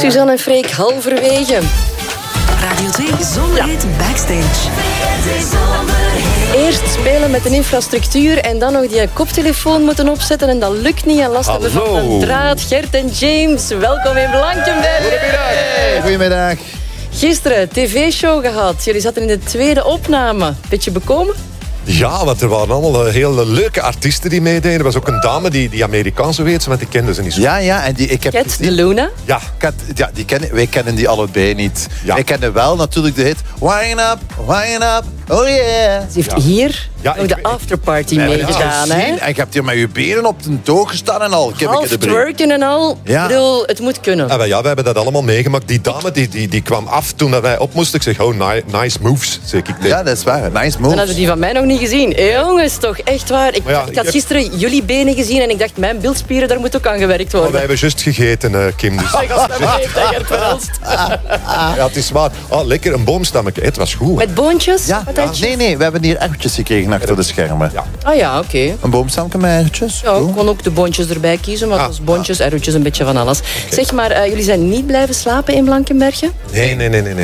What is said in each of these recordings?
Suzanne en Freek halverwege. Radio 2 Zomerhit Backstage. Eerst spelen met een infrastructuur en dan nog die koptelefoon moeten opzetten. En dat lukt niet en last hebben van een draad. Gert en James, welkom in Blankenberg. Goedemiddag. Goedemiddag. Gisteren tv-show gehad. Jullie zaten in de tweede opname. Beetje bekomen? Ja, want er waren allemaal hele leuke artiesten die meededen. Er was ook een dame, die Amerikaanse weet ze, want die kende ze niet zo. Ja, en ik heb Cat de Luna. Ja. Wij kennen die allebei niet. Ja. Wij kennen wel natuurlijk de hit Wine Up, oh yeah. Ze heeft hier nog de afterparty meegedaan. Hè? Hè? En je hebt hier met je benen op de toog gestaan en al. Half twerken en al. Ja. Ik bedoel, het moet kunnen. En wij hebben dat allemaal meegemaakt. Die dame die kwam af toen wij op moesten. Ik zeg, nice moves, zeg ik. Ja, dat is waar. Nice Dan moves. hadden die van mij nog niet gezien. Jongens, toch echt waar. Ik had gisteren jullie benen gezien en ik dacht, mijn bilspieren, daar moet ook aan gewerkt worden. Wij hebben juist gegeten, Kim. Dus. Ja, het is waar. Oh, lekker, een boomstammetje. Het was goed. Met boontjes? Ja. Nee, we hebben hier erwtjes gekregen achter de schermen. Ja. Ah ja, oké. Een boomstamke met erwtjes. Ja, ik kon ook de boontjes erbij kiezen, maar het was boontjes, erwtjes, een beetje van alles. Okay. Zeg maar, jullie zijn niet blijven slapen in Blankenberge? Nee.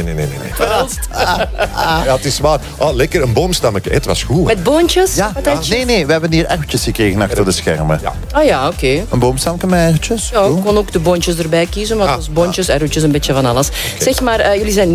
Ja, het is waar. Oh, lekker, een boomstammetje. Het was goed. Met boontjes? Ja. Nee, we hebben hier erwtjes gekregen achter de schermen. Ja. Ah ja, oké. Een boomstamke met erwtjes. Ja, ik kon ook de boontjes erbij kiezen, maar het was boontjes, erwtjes, een beetje van alles. Okay. Zeg maar, jullie zijn